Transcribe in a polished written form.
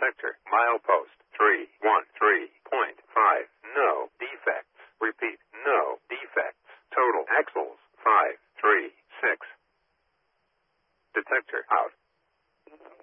Detector. Milepost 313.5. No defects. Repeat. No defects. Total axles 536. Detector out.